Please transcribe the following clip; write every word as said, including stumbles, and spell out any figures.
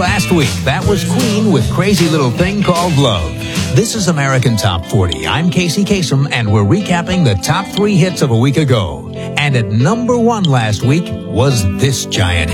last week. That was Queen with Crazy Little Thing Called Love. This is American Top forty. I'm Casey Kasem, and we're recapping the top three hits of a week ago. And at number one last week was this giant hit.